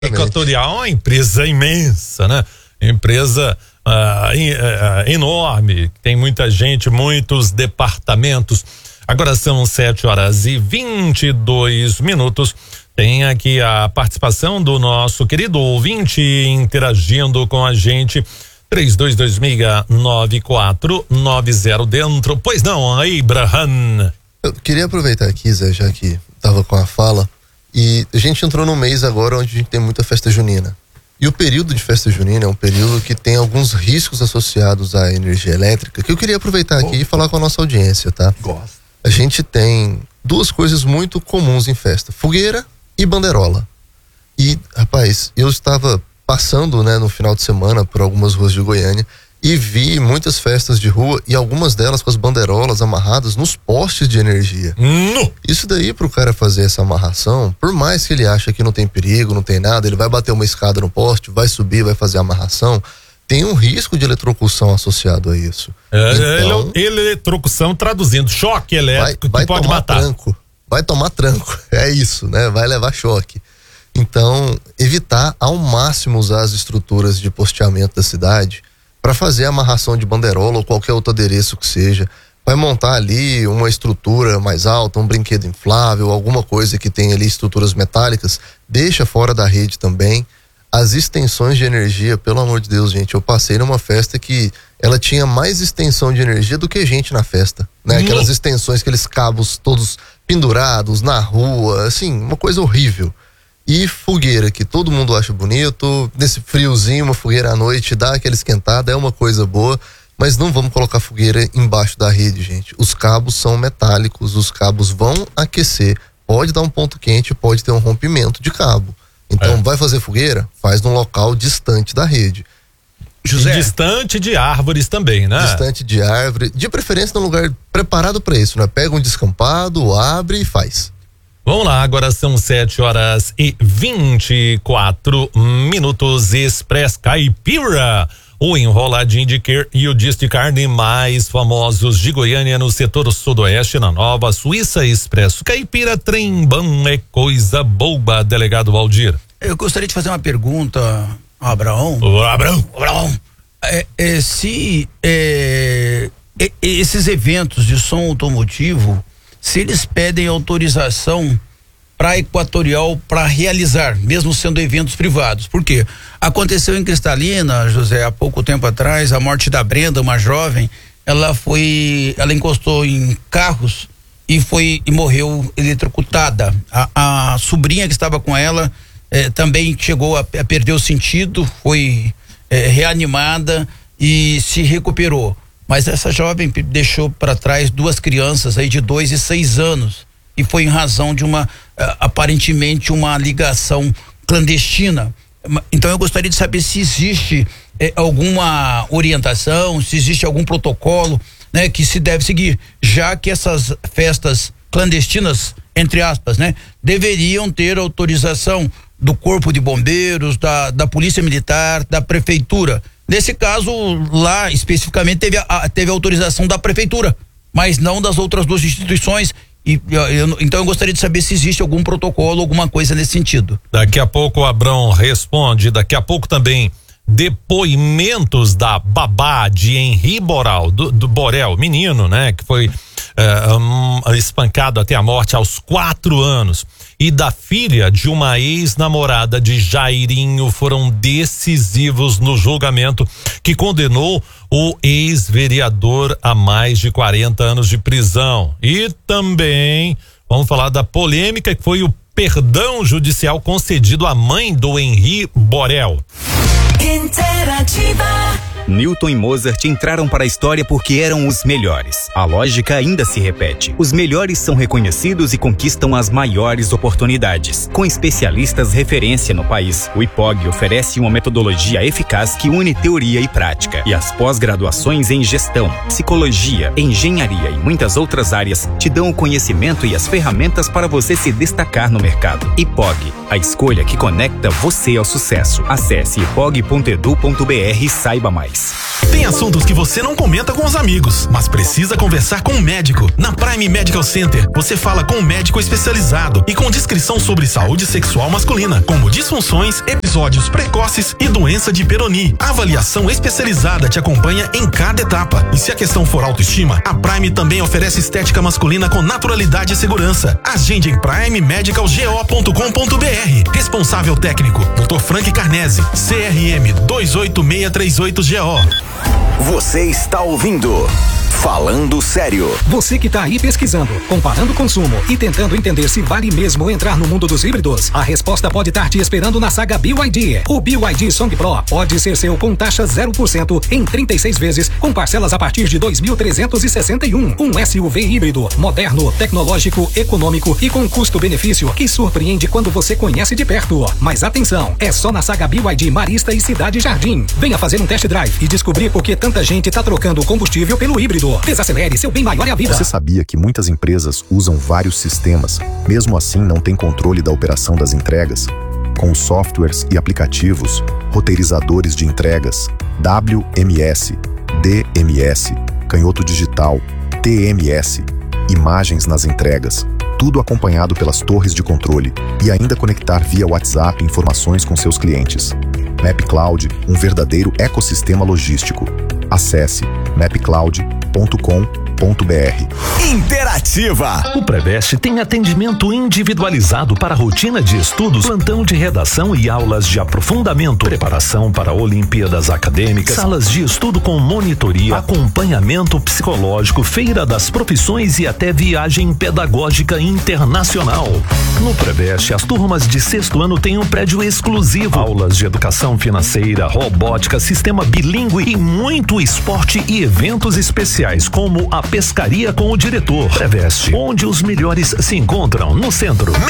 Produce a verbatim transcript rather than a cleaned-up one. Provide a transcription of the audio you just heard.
Equatorial é uma empresa imensa, né? Empresa uh, in, uh, enorme, tem muita gente, muitos departamentos. Agora são sete horas e vinte e dois minutos. Tem aqui a participação do nosso querido ouvinte interagindo com a gente. três dois dois seis nove quatro nove zero dentro. Pois não, Abraham. Eu queria aproveitar aqui, Zé, já que tava com a fala, e a gente entrou num mês agora onde a gente tem muita festa junina. E o período de festa junina é um período que tem alguns riscos associados à energia elétrica, que eu queria aproveitar aqui oh. e falar com a nossa audiência, tá? Gosto. A gente tem duas coisas muito comuns em festa: fogueira e banderola. E, rapaz, eu estava passando, né, no final de semana por algumas ruas de Goiânia e vi muitas festas de rua e algumas delas com as bandeirolas amarradas nos postes de energia. No. Isso daí, pro cara fazer essa amarração, por mais que ele ache que não tem perigo, não tem nada, ele vai bater uma escada no poste, vai subir, vai fazer a amarração, tem um risco de eletrocução associado a isso. É, então, eletrocução, traduzindo, choque elétrico vai, vai que pode tomar matar. Tranco, vai tomar tranco, é isso, né? Vai levar choque. Então, evitar ao máximo usar as estruturas de posteamento da cidade para fazer a amarração de banderola ou qualquer outro adereço que seja. Vai montar ali uma estrutura mais alta, um brinquedo inflável, alguma coisa que tenha ali estruturas metálicas, deixa fora da rede também. As extensões de energia, pelo amor de Deus, gente, eu passei numa festa que ela tinha mais extensão de energia do que gente na festa, né? Hum. Aquelas extensões, aqueles cabos todos pendurados na rua, assim, uma coisa horrível. E fogueira, que todo mundo acha bonito, nesse friozinho, uma fogueira à noite dá aquela esquentada, é uma coisa boa, mas não vamos colocar fogueira embaixo da rede, gente. Os cabos são metálicos, os cabos vão aquecer, pode dar um ponto quente, pode ter um rompimento de cabo. Então, é. vai fazer fogueira? Faz num local distante da rede. José. E distante de árvores também, né? Distante de árvore, de preferência num lugar preparado para isso, né? Pega um descampado, abre e faz. Vamos lá, agora são sete horas e vinte e quatro minutos. Express Caipira, o enroladinho de queijo e o disco de carne mais famosos de Goiânia no setor sudoeste, na Nova Suíça. Expresso Caipira, trem bom é coisa boa, delegado Valdir. Eu gostaria de fazer uma pergunta, Abraão. O Abraão. Abraão. É, é, se é, é, esses eventos de som automotivo, se eles pedem autorização para a Equatorial para realizar, mesmo sendo eventos privados. Por quê? Aconteceu em Cristalina, José, há pouco tempo atrás, a morte da Brenda, uma jovem, ela foi, ela encostou em carros e foi e morreu eletrocutada. A, a sobrinha que estava com ela eh, também chegou a, a perder o sentido, foi eh, reanimada e se recuperou. Mas essa jovem deixou para trás duas crianças aí de dois e seis anos e foi em razão de uma, aparentemente, uma ligação clandestina. Então eu gostaria de saber se existe eh, alguma orientação, se existe algum protocolo, né, que se deve seguir, já que essas festas clandestinas, entre aspas, né, deveriam ter autorização do Corpo de Bombeiros, da, da Polícia Militar, da Prefeitura. Nesse caso, lá especificamente teve a, teve a autorização da prefeitura, mas não das outras duas instituições. E, eu, então eu gostaria de saber se existe algum protocolo, alguma coisa nesse sentido. Daqui a pouco o Abrão responde, daqui a pouco também depoimentos da babá de Henri Borel, do, do Borel, menino, né, que foi é, um, espancado até a morte aos quatro anos, e da filha de uma ex-namorada de Jairinho, foram decisivos no julgamento que condenou o ex-vereador a mais de quarenta anos de prisão. E também vamos falar da polêmica que foi o perdão judicial concedido à mãe do Henri Borel. Interativa. Newton e Mozart entraram para a história porque eram os melhores. A lógica ainda se repete. Os melhores são reconhecidos e conquistam as maiores oportunidades. Com especialistas referência no país, o I P O G oferece uma metodologia eficaz que une teoria e prática. E as pós-graduações em gestão, psicologia, engenharia e muitas outras áreas te dão o conhecimento e as ferramentas para você se destacar no mercado. I P O G, a escolha que conecta você ao sucesso. Acesse ipog ponto edu ponto br e saiba mais. Tem assuntos que você não comenta com os amigos, mas precisa conversar com um médico. Na Prime Medical Center, você fala com um médico especializado e com descrição sobre saúde sexual masculina, como disfunções, episódios precoces e doença de Peyronie. A avaliação especializada te acompanha em cada etapa. E se a questão for autoestima, a Prime também oferece estética masculina com naturalidade e segurança. Agende em prime medical go ponto com ponto br. Responsável técnico, doutor Frank Carnese, C R M dois oito seis três oito G O. Você está ouvindo Falando Sério. Você que está aí pesquisando, comparando o consumo e tentando entender se vale mesmo entrar no mundo dos híbridos, a resposta pode estar te esperando na saga B Y D. O B Y D Song Pro pode ser seu com taxa zero por cento em trinta e seis vezes, com parcelas a partir de dois mil trezentos e sessenta e um. Um S U V híbrido, moderno, tecnológico, econômico e com custo-benefício que surpreende quando você conhece de perto. Mas atenção, é só na saga B Y D Marista e Cidade Jardim. Venha fazer um test drive e descobrir por que tanta gente está trocando o combustível pelo híbrido. Desacelere, seu bem maior é a vida. Você sabia que muitas empresas usam vários sistemas, mesmo assim não tem controle da operação das entregas? Com softwares e aplicativos, roteirizadores de entregas, W M S, D M S, canhoto digital, T M S, imagens nas entregas, tudo acompanhado pelas torres de controle e ainda conectar via WhatsApp informações com seus clientes. MapCloud, um verdadeiro ecossistema logístico. Acesse map cloud ponto com ponto br. Interativa. O Preveste tem atendimento individualizado para rotina de estudos, plantão de redação e aulas de aprofundamento, preparação para Olimpíadas acadêmicas, salas de estudo com monitoria, acompanhamento psicológico, feira das profissões e até viagem pedagógica internacional. No Preveste, as turmas de sexto ano têm um prédio exclusivo, aulas de educação financeira, robótica, sistema bilíngue e muito esporte e eventos especiais como a pescaria com o diretor. Preveste, onde os melhores se encontram, no centro.